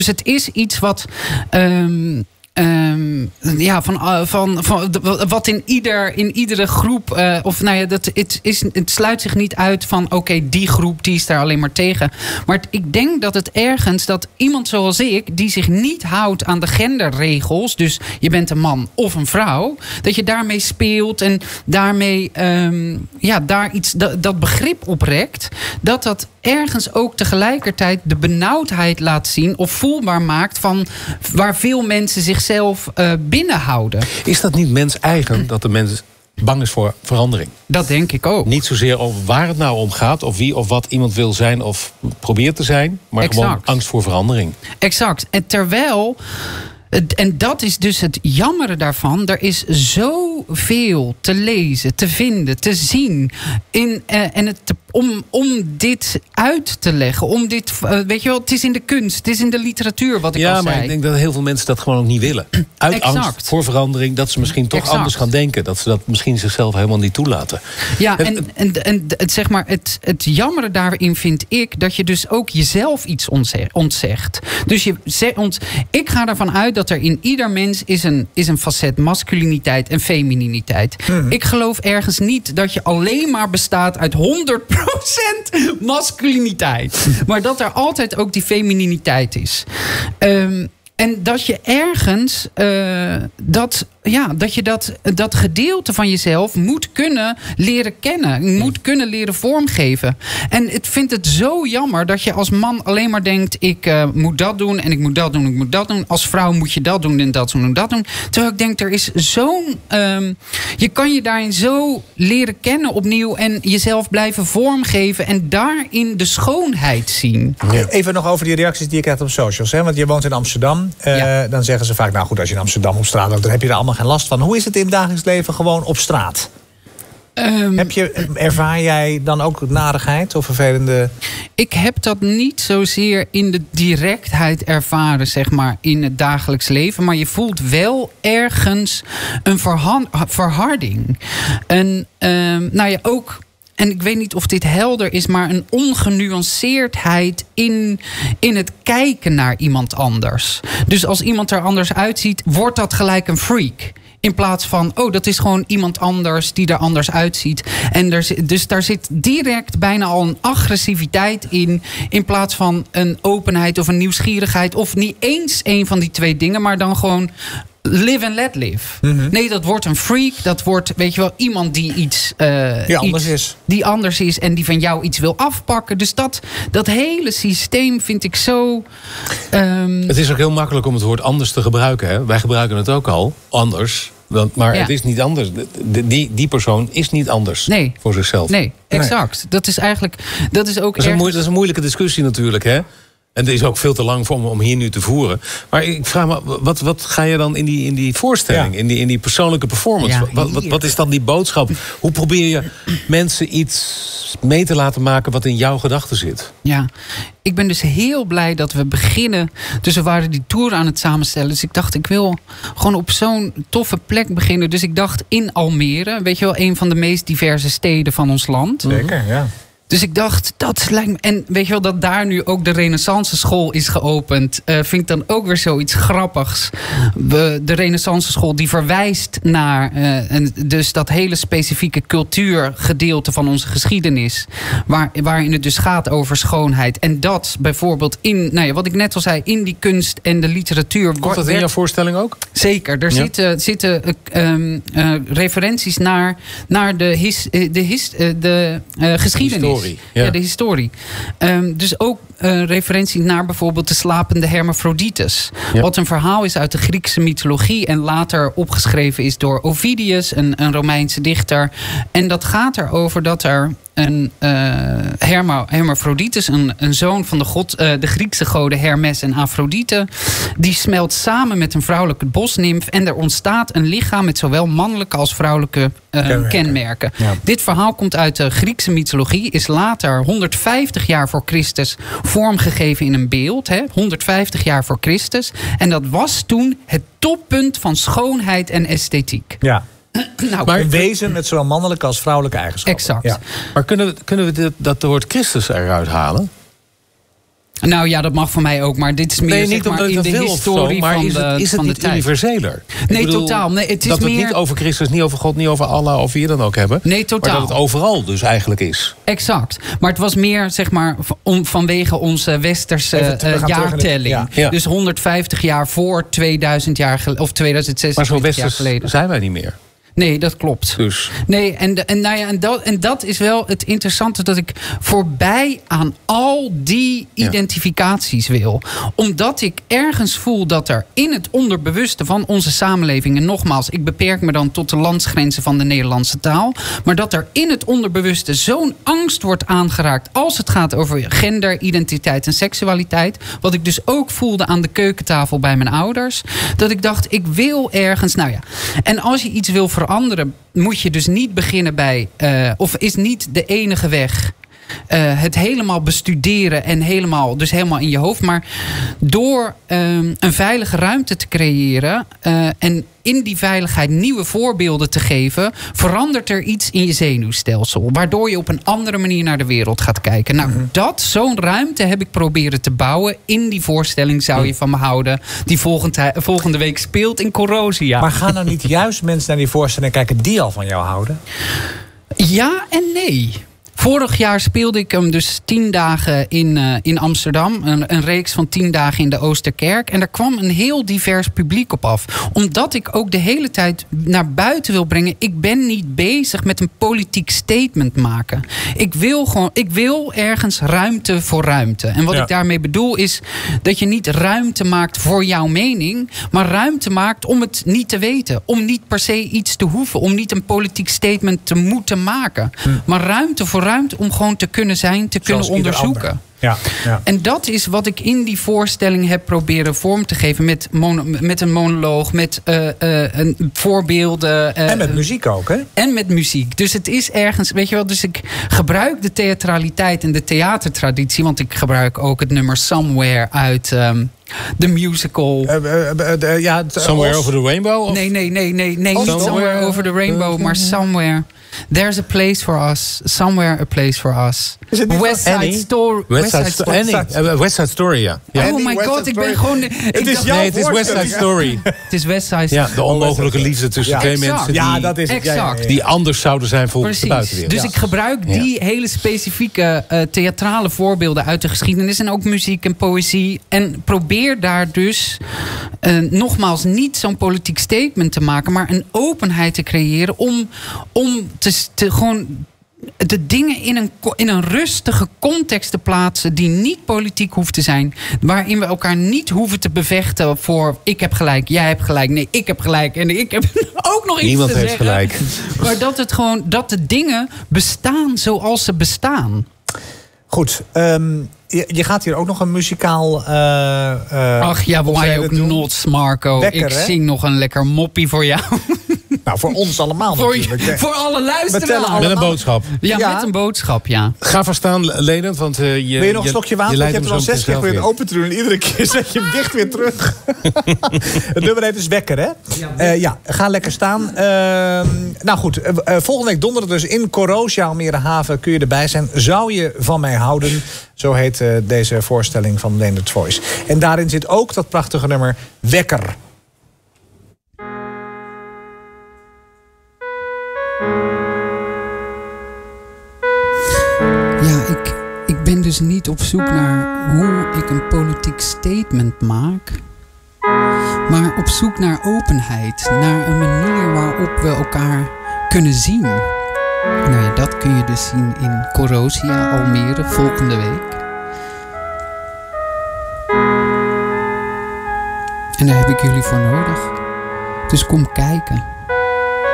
Dus het is iets wat wat in iedere groep, het sluit zich niet uit van oké, die groep die is daar alleen maar tegen. Maar ik denk dat het ergens dat iemand zoals ik, die zich niet houdt aan de genderregels, dus je bent een man of een vrouw, dat je daarmee speelt en daarmee daar iets dat begrip oprekt, dat ergens ook tegelijkertijd de benauwdheid laat zien of voelbaar maakt van waar veel mensen zichzelf binnenhouden. Is dat niet mens-eigen dat de mens bang is voor verandering? Dat denk ik ook. Niet zozeer over waar het nou om gaat, of wie of wat iemand wil zijn of probeert te zijn, maar gewoon angst voor verandering. Exact. En terwijl, en dat is dus het jammere daarvan, er is zoveel te lezen, te vinden, te zien om dit uit te leggen. Om dit, weet je wel, het is in de kunst, het is in de literatuur wat ik al zei. Ja, maar ik denk dat heel veel mensen dat gewoon ook niet willen. Uit angst voor verandering, dat ze misschien toch anders gaan denken. Dat ze dat misschien zichzelf helemaal niet toelaten. Ja, het jammere daarin vind ik dat je dus ook jezelf iets ontzegt. Dus ik ga ervan uit dat er in ieder mens is een facet masculiniteit en femininiteit. Ik geloof ergens niet dat je alleen maar bestaat uit 100% masculiniteit. Maar dat er altijd ook die femininiteit is. En dat je ergens dat je dat gedeelte van jezelf moet kunnen leren kennen. Moet kunnen leren vormgeven. En ik vind het zo jammer dat je als man alleen maar denkt, ik moet dat doen en ik moet dat doen, ik moet dat doen. Als vrouw moet je dat doen en dat doen en dat doen. Terwijl ik denk, er is zo'n je kan je daarin zo leren kennen opnieuw en jezelf blijven vormgeven en daarin de schoonheid zien. Ja. Even nog over die reacties die je krijgt op socials. Hè? Want je woont in Amsterdam. Dan zeggen ze vaak, nou goed, als je in Amsterdam op straat loopt, dan heb je er allemaal geen last van. Hoe is het in het dagelijks leven gewoon op straat? Ervaar jij dan ook narigheid of vervelende? Ik heb dat niet zozeer in de directheid ervaren, zeg maar, in het dagelijks leven. Maar je voelt wel ergens een verharding. Ook. En ik weet niet of dit helder is, maar een ongenuanceerdheid in het kijken naar iemand anders. Dus als iemand er anders uitziet, wordt dat gelijk een freak. In plaats van, dat is gewoon iemand anders die er anders uitziet. En dus daar zit direct bijna al een agressiviteit in plaats van een openheid of een nieuwsgierigheid. Of niet eens een van die twee dingen, maar dan gewoon live and let live. Nee, dat wordt een freak. Dat wordt, weet je wel, iemand die die anders is en die van jou iets wil afpakken. Dus dat hele systeem vind ik zo. Het is ook heel makkelijk om het woord anders te gebruiken. Hè? Wij gebruiken het ook al, anders. Maar het is niet anders. Die persoon is niet anders voor zichzelf. Nee, exact. Nee. Dat is eigenlijk. Dat is ook. Dat is een moeilijke discussie natuurlijk, hè? En het is ook veel te lang om hier nu te voeren. Maar ik vraag me, wat ga je dan in die voorstelling? Ja. In die persoonlijke performance? Ja, wat is dan die boodschap? Hoe probeer je mensen iets mee te laten maken wat in jouw gedachten zit? Ja, ik ben dus heel blij dat we beginnen. Dus we waren die tour aan het samenstellen. Dus ik dacht, ik wil gewoon op zo'n toffe plek beginnen. Dus ik dacht in Almere. Weet je wel, een van de meest diverse steden van ons land. Zeker, ja. Dus ik dacht, dat lijkt me. En weet je wel, dat daar nu ook de Renaissance School is geopend, vind ik dan ook weer zoiets grappigs. De Renaissance School die verwijst naar dus dat hele specifieke cultuurgedeelte van onze geschiedenis. Waarin het dus gaat over schoonheid. En dat bijvoorbeeld in, wat ik net al zei, in die kunst en de literatuur. Komt dat in jouw voorstelling ook? Zeker. Er zitten referenties naar de geschiedenis. De historie. Dus ook referentie naar bijvoorbeeld de slapende Hermafroditus. Ja. Wat een verhaal is uit de Griekse mythologie en later opgeschreven is door Ovidius, een Romeinse dichter. En dat gaat erover dat er een Hermafroditus, een zoon van de Griekse goden Hermes en Afrodite, die smelt samen met een vrouwelijke bosnimf en er ontstaat een lichaam met zowel mannelijke als vrouwelijke kenmerken. Ja. Dit verhaal komt uit de Griekse mythologie, is later 150 jaar voor Christus vormgegeven in een beeld. 150 jaar voor Christus. En dat was toen het toppunt van schoonheid en esthetiek. Ja. Maar een wezen met zowel mannelijke als vrouwelijke eigenschappen. Exact. Ja. Maar kunnen we dat woord Christus eruit halen? Nou ja, dat mag van mij ook. Maar dit is meer niet omdat ik dat wil historie of zo, maar is het niet universeler? Nee, totaal. Nee, het is dat meer... het niet over Christus, niet over God, niet over Allah of wie je dan ook hebben. Nee, totaal. Maar dat het overal dus eigenlijk is. Exact. Maar het was meer, zeg maar, vanwege onze westerse jaartelling. Ja. Dus 150 jaar voor 2000 jaar geleden. Of 2006 maar zo jaar geleden. zijn wij niet meer. Nee, dat klopt. Dus. Nee, en dat is wel het interessante, dat ik voorbij aan al die identificaties wil. Omdat ik ergens voel dat er in het onderbewuste van onze samenleving, en nogmaals, ik beperk me dan tot de landsgrenzen van de Nederlandse taal, maar dat er in het onderbewuste zo'n angst wordt aangeraakt als het gaat over gender, identiteit en seksualiteit. Wat ik dus ook voelde aan de keukentafel bij mijn ouders. Dat ik dacht, ik wil ergens, en als je iets wil veranderen, moet je dus niet beginnen bij, of is niet de enige weg het helemaal bestuderen en helemaal in je hoofd, maar door een veilige ruimte te creëren en in die veiligheid nieuwe voorbeelden te geven, verandert er iets in je zenuwstelsel, waardoor je op een andere manier naar de wereld gaat kijken. Nou, zo'n ruimte heb ik proberen te bouwen. In die voorstelling Zou je van me houden, die volgende week speelt in Corrosia. Maar gaan nou niet juist mensen naar die voorstelling kijken die al van jou houden? Ja en nee. Vorig jaar speelde ik hem dus 10 dagen in Amsterdam. Een reeks van 10 dagen in de Oosterkerk. En daar kwam een heel divers publiek op af. Omdat ik ook de hele tijd naar buiten wil brengen. Ik ben niet bezig met een politiek statement maken. Ik wil ergens ruimte voor ruimte. En wat ik daarmee bedoel is dat je niet ruimte maakt voor jouw mening. Maar ruimte maakt om het niet te weten. Om niet per se iets te hoeven. Om niet een politiek statement te moeten maken. Maar ruimte voor ruimte om gewoon te kunnen zijn, te kunnen onderzoeken. Ja. En dat is wat ik in die voorstelling heb proberen vorm te geven. Met een monoloog, met voorbeelden. En met muziek ook, hè? En met muziek. Dus het is ergens, weet je wel, dus ik gebruik de theatraliteit en de theatertraditie. Want ik gebruik ook het nummer Somewhere uit de musical. Somewhere Over the Rainbow? Of? Nee, niet Somewhere Over the Rainbow, maar Somewhere. There's a place for us. Somewhere a place for us. West Side Story. West Side Story, ja. Oh my god, ik ben gewoon... Het is West Side Story. Het is West Side Story. Ja, de onmogelijke liefde tussen twee mensen die anders zouden zijn volgens de buitenwereld. Dus ik gebruik die hele specifieke theatrale voorbeelden uit de geschiedenis en ook muziek en poëzie. En probeer daar dus nogmaals niet zo'n politiek statement te maken, maar een openheid te creëren om gewoon de dingen in een rustige context te plaatsen die niet politiek hoeft te zijn. Waarin we elkaar niet hoeven te bevechten voor ik heb gelijk, jij hebt gelijk, nee, ik heb gelijk en ik heb ook nog iets Niemand te zeggen. Niemand heeft gelijk. Maar dat de dingen bestaan zoals ze bestaan. Goed, je gaat hier ook nog een muzikaal... Ach ja, why ook not, Marco. Wekker, ik zing nog een lekker moppie voor jou. Nou, voor ons allemaal natuurlijk. Voor alle luisteraars. Met een boodschap. Ja, met een boodschap, ja. Ga verstaan, Lenend, want wil je nog een slokje water? Je hebt er al 6 keer weer open te doen en iedere keer zet je hem dicht weer terug. Het nummer heet dus Wekker, hè? Ga lekker staan. Nou goed, volgende week donderdag dus in Corrosia, Almere Haven, kun je erbij zijn. Zou je van mij houden? Zo heet deze voorstelling van Leendert Voice. En daarin zit ook dat prachtige nummer Wekker. Ja, ik ben dus niet op zoek naar hoe ik een politiek statement maak. Maar op zoek naar openheid. Naar een manier waarop we elkaar kunnen zien. Nou ja, dat kun je dus zien in Corrosia, Almere, volgende week. En daar heb ik jullie voor nodig. Dus kom kijken.